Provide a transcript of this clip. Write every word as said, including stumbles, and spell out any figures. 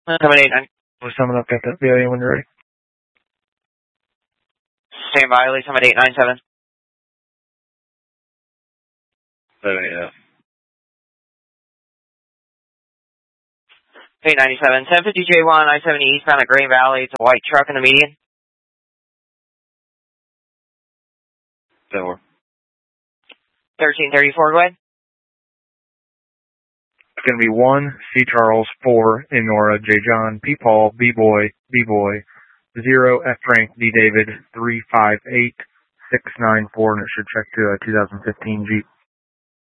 seven eight nine. We're summing up, got that V I N when you're ready. Stand by, Lee seven eight nine seven. seven eight nine. eight ninety-seven. ten fifty J one, I seventy eastbound at Green Valley. It's a white truck in the median. Four. thirteen thirty-four, go ahead. It's going to be one, C. Charles, four, Nora, J. John, P. Paul, B. Boy, B. Boy, zero, F. Frank, D. David, three five eight six nine four, and it should check to a two thousand fifteen Jeep.